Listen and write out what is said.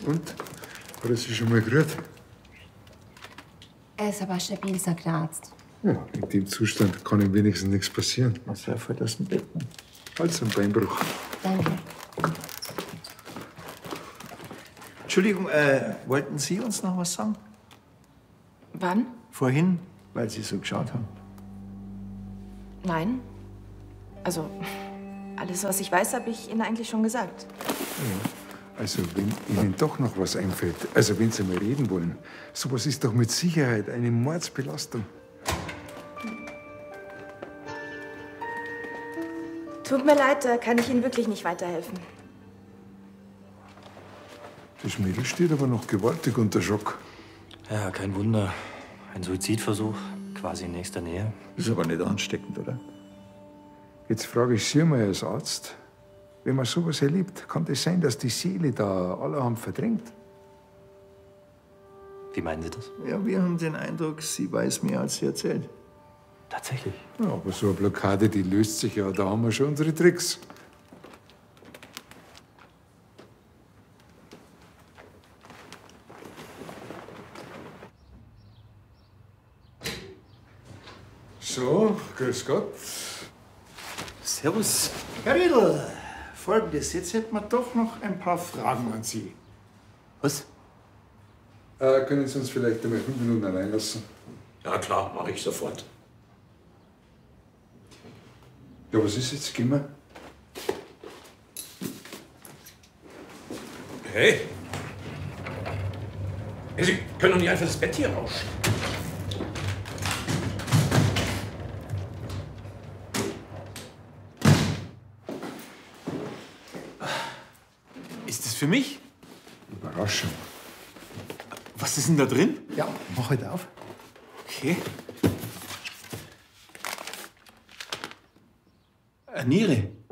Und? Hat er sich schon mal gerührt? Er ist aber stabil, sagt der Arzt. Ja, in dem Zustand kann ihm wenigstens nichts passieren. Was fällt aus dem Bett? Hals- und Beinbruch. Danke. Entschuldigung, wollten Sie uns noch was sagen? Wann? Vorhin, weil Sie so geschaut haben. Nein. Also, alles, was ich weiß, habe ich Ihnen eigentlich schon gesagt. Also, wenn Ihnen doch noch was einfällt, also wenn Sie mal reden wollen, sowas ist doch mit Sicherheit eine Mordsbelastung. Tut mir leid, da kann ich Ihnen wirklich nicht weiterhelfen. Das Mädel steht aber noch gewaltig unter Schock. Ja, kein Wunder. Ein Suizidversuch, quasi in nächster Nähe. Ist aber nicht ansteckend, oder? Jetzt frage ich Sie mal als Arzt, wenn man sowas erlebt, kann das sein, dass die Seele da allerhand verdrängt? Wie meinen Sie das? Ja, wir haben den Eindruck, sie weiß mehr, als sie erzählt. Tatsächlich. Ja, aber so eine Blockade, die löst sich ja, da haben wir schon unsere Tricks. So, grüß Gott. Servus. Herr Riedl, Folgendes. Jetzt hätten wir doch noch ein paar Fragen an Sie. Was? Können Sie uns vielleicht einmal 5 Minuten allein lassen? Ja klar, mache ich sofort. Ja, was ist jetzt? Gehen wir? Hey! Sie können doch nicht einfach das Bett hier rauschen. Ist das für mich? Überraschung. Was ist denn da drin? Ja, mach halt auf. Okay. Eine Niere.